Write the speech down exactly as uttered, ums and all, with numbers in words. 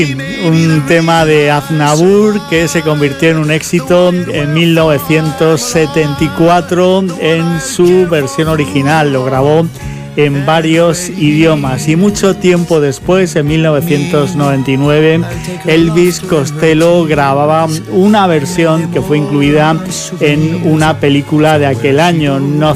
Un tema de Aznavour que se convirtió en un éxito en mil novecientos setenta y cuatro en su versión original. Lo grabó en varios idiomas y mucho tiempo después, en mil novecientos noventa y nueve, Elvis Costello grababa una versión que fue incluida en una película de aquel año, No